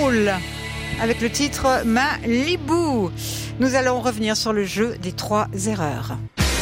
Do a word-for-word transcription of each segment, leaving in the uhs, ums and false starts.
Soul avec le titre Malibu. Nous allons revenir sur le jeu des trois erreurs.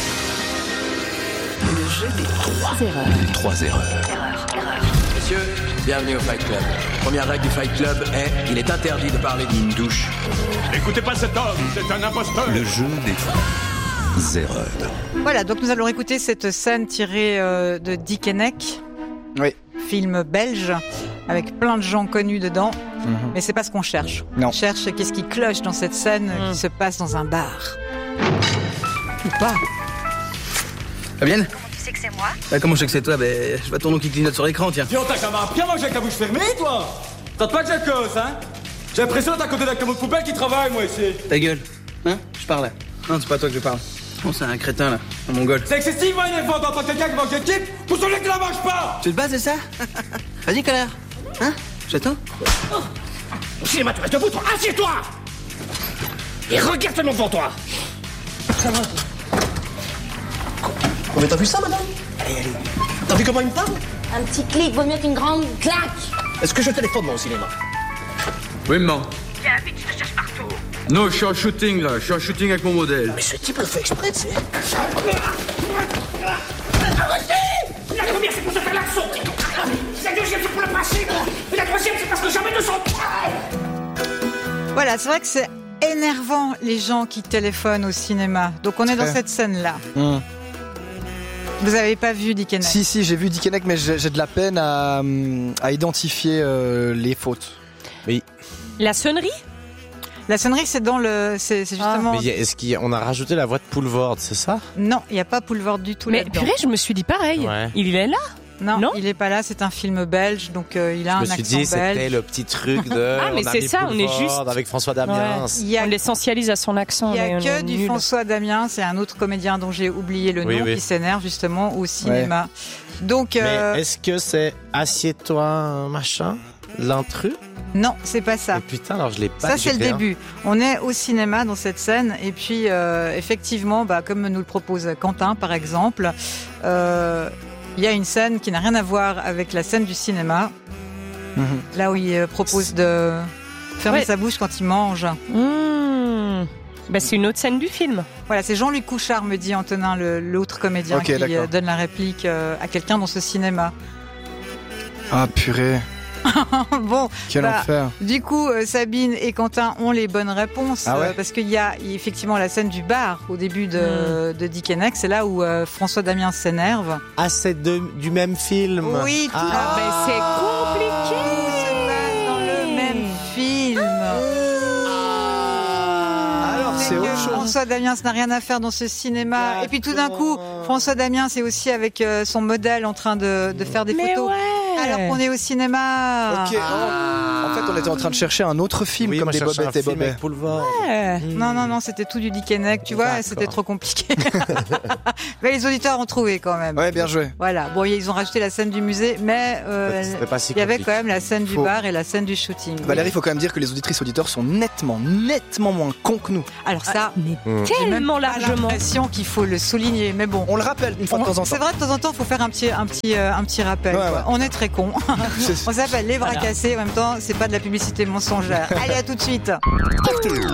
Le jeu des trois erreurs. Trois erreurs. Erreur, erreur. Messieurs, bienvenue au Fight Club. Première règle du Fight Club est il est interdit de parler d'une douche. N'écoutez pas cet homme, c'est un imposteur. Le jeu des trois erreurs. Voilà, donc nous allons écouter cette scène tirée euh, de Dick et Neck. Oui. Film belge avec plein de gens connus dedans. Mhm. Mais c'est pas ce qu'on cherche. Non. On cherche qu'est-ce qui cloche dans cette scène Mhm. qui se passe dans un bar. Ou pas. Fabienne, Tu sais que c'est moi? bah, comment je sais que c'est toi? Bah, je vois ton nom qui clignote sur l'écran, tiens. Tiens, t'as qu'à m'a bien mangé avec la bouche fermée, toi. T'as pas que j'ai cause, hein. J'ai l'impression d'être à côté d'un camion de poubelle qui travaille, moi, ici. Ta gueule. Hein? Je parle. Non, c'est pas toi que je parle. Oh, c'est un crétin, là. Un mongol. C'est excessif, hein, énervant d'entendre quelqu'un qui mange l'équipe pour celui qui la mange pas. Tu te bases, c'est ça? Vas-y, connard. Hein? J'attends. Cinéma, tu restes debout, toi. Assieds-toi. Et regarde seulement devant toi. Oh, mais t'as vu ça, madame? Allez, allez. T'as vu comment il me parle? Un petit clic vaut mieux qu'une grande claque. Est-ce que je téléphone, moi, au cinéma? Oui, maman. Viens vite, je te cherche partout. Non, je suis en shooting, là. Je suis en shooting avec mon modèle. Mais ce type le fait exprès, tu sais. Arrêtez. La première, c'est pour se faire l'action. La deuxième, c'est pour le principe. Et la troisième, c'est parce que jamais ne sont. Voilà, c'est vrai que c'est énervant les gens qui téléphonent au cinéma. Donc on est dans Très. cette scène-là. Mmh. Vous avez pas vu Dick et Neck? Si, si, j'ai vu Dick et Neck, mais j'ai, j'ai de la peine à, hum, à identifier euh, les fautes. La sonnerie? La sonnerie, c'est dans le, c'est, c'est justement. Mais y a- est-ce qu'on a rajouté la voix de Poulvord, c'est ça? Non, il y a pas Poulvord du tout Mais là-dedans. purée, je me suis dit pareil. Ouais. Il est là? Non, Non il est pas là. C'est un film belge, donc euh, il a Je un me suis accent dit, c'était belge. le petit truc de. Ah, mais on a c'est mis ça, on est Poulvord juste- avec François Damiens. Il y a, On l'essentialise à son accent. il y a mais on que est du nul. François Damiens. C'est un autre comédien dont j'ai oublié le Oui, nom oui. qui s'énerve justement au cinéma. Donc euh, Mais est-ce que c'est Assieds-toi, machin? L'intrus? non, c'est pas ça. Et putain, alors je l'ai pas. Ça, j'ai c'est le fait un- début. On est au cinéma dans cette scène. Et puis, euh, effectivement, bah, comme nous le propose Quentin, par exemple, euh, il y a une scène qui n'a rien à voir avec la scène du cinéma. Mhm. Là où il euh, propose de fermer Ouais. sa bouche quand il mange. Mmh. Bah, c'est une autre scène du film. Voilà, c'est Jean-Luc Couchard, me dit Antonin, le- l'autre comédien Ok, qui d'accord. euh, donne la réplique euh, à quelqu'un dans ce cinéma. Ah, purée. Bon, Quel bah, enfer. du coup, euh, Sabine et Quentin ont les bonnes réponses. Ah ouais euh, parce qu'il y a effectivement la scène du bar au début de, de Dick et Neck. C'est là où euh, François Damiens s'énerve. Ah, c'est de- du même film. Oui, tout Ah. Mais c'est compliqué. se passe dans le même film. Alors, c'est que autre chose. François Damiens n'a rien à faire dans ce cinéma. Et puis tout d'un coup, François Damiens est aussi avec euh, son modèle en train de, de faire des Mais photos. ouais. Alors qu'on est au cinéma. Ok. oh. En fait, on était en train de chercher un autre film Oui, comme moi, des je cherchais bobettes un et film bobets. avec Poulvord. Ouais. Non, non, non, c'était tout du Dick et Neck, tu vois, D'accord. c'était trop compliqué. Mais les auditeurs ont trouvé quand même. Ouais, bien joué. Voilà, bon, ils ont rajouté la scène du musée, mais euh, C'était pas si il y avait compliqué. quand même la scène du Faux. bar et la scène du shooting. Valérie, il faut quand même dire que les auditrices auditeurs sont nettement, nettement moins cons que nous. Alors ça, Mais Mmh. j'ai même tellement pas largement. l'impression qu'il faut le souligner, mais bon. On le rappelle une fois de On- temps en C'est temps. vrai, de temps en temps, il faut faire un petit, un petit, euh, un petit rappel. Ouais, quoi. ouais. On est très cons. C'est- On s'appelle les bras cassés, en même temps, c'est pas de la publicité mensongère. Allez, à tout de suite.